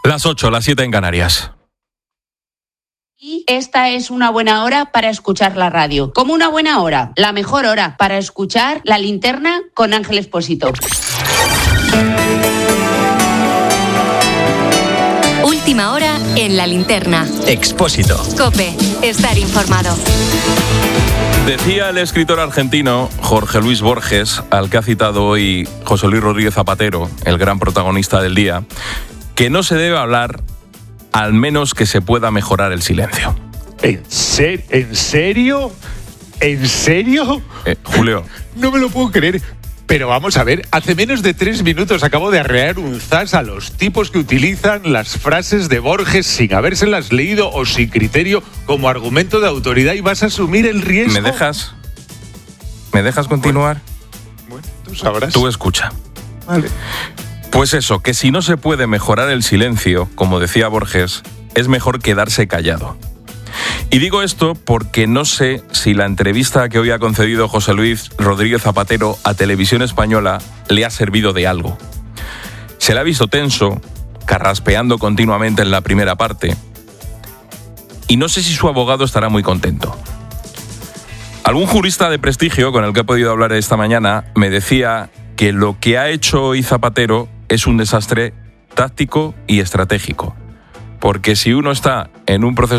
Las 8, las 7 en Canarias. Y esta es una buena hora para escuchar la radio. ¿Cómo una buena hora? La mejor hora para escuchar La Linterna con Ángel Expósito. Última hora en La Linterna. Expósito. COPE. Estar informado. Decía el escritor argentino Jorge Luis Borges, al que ha citado hoy José Luis Rodríguez Zapatero, el gran protagonista del día, que no se debe hablar al menos que se pueda mejorar el silencio. ¿En serio? ¿En serio? Julio. No me lo puedo creer. Pero vamos a ver, hace menos de 3 minutos acabo de arrear un zas a los tipos que utilizan las frases de Borges sin habérselas leído o sin criterio como argumento de autoridad, y vas a asumir el riesgo. ¿Me dejas continuar? Bueno, tú sabrás. Tú escucha. Vale. Pues eso, que si no se puede mejorar el silencio, como decía Borges, es mejor quedarse callado. Y digo esto porque no sé si la entrevista que hoy ha concedido José Luis Rodríguez Zapatero a Televisión Española le ha servido de algo. Se le ha visto tenso, carraspeando continuamente en la primera parte, y no sé si su abogado estará muy contento. Algún jurista de prestigio con el que he podido hablar esta mañana me decía que lo que ha hecho hoy Zapatero es un desastre táctico y estratégico, porque si uno está en un proceso